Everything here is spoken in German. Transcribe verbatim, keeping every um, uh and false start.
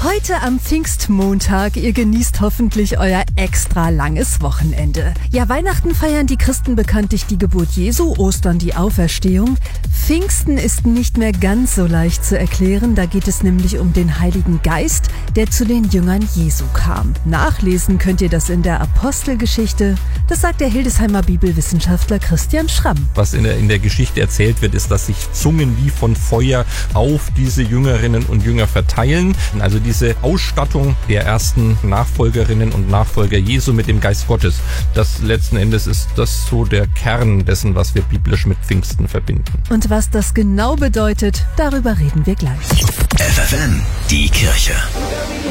Heute am Pfingstmontag, ihr genießt hoffentlich euer extra langes Wochenende. Ja, Weihnachten feiern die Christen bekanntlich die Geburt Jesu, Ostern die Auferstehung. Pfingsten ist nicht mehr ganz so leicht zu erklären, da geht es nämlich um den Heiligen Geist, der zu den Jüngern Jesu kam. Nachlesen könnt ihr das in der Apostelgeschichte, das sagt der Hildesheimer Bibelwissenschaftler Christian Schramm. Was in der, in der Geschichte erzählt wird, ist, dass sich Zungen wie von Feuer auf diese Jüngerinnen und Jünger verteilen. Also diese Ausstattung der ersten Nachfolgerinnen und Nachfolger Jesu mit dem Geist Gottes, das letzten Endes ist das so der Kern dessen, was wir biblisch mit Pfingsten verbinden. Und was das genau bedeutet, darüber reden wir gleich. F F M, die Kirche.